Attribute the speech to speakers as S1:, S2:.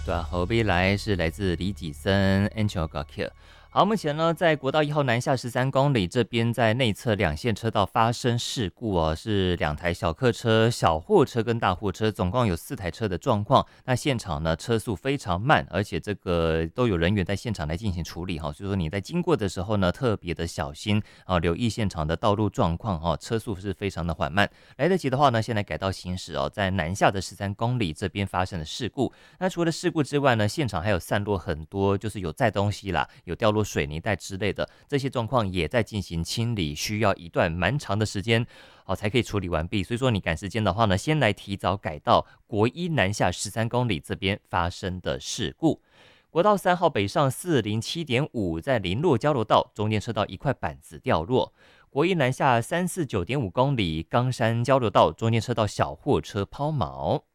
S1: 对啊，后边来是来自李济森 Angel g a k i 好，目前呢，在国道1号南下13公里这边，在内侧两线车道发生事故哦，是2台小客车、小货车跟大货车，总共有4台车的状况。那现场呢，车速非常慢，而且这个都有人员在现场来进行处理哈，所以说你在经过的时候呢，特别的小心啊，留意现场的道路状况哈，车速是非常的缓慢。来得及的话呢，现在改道行驶哦，在南下的13公里这边发生了事故。那除了事故之外呢，现场还有散落很多，就是有载东西啦，有掉落水泥袋之类的，这些状况也在进行清理，需要一段蛮长的时间才可以处理完毕。所以说你赶时间的话呢，先来提早改到国一南下13公里这边发生的事故。国道3号北上407.5，在林落交流道中间车道一块板子掉落。国一南下349.5公里，冈山交流道中间车道小货车抛锚。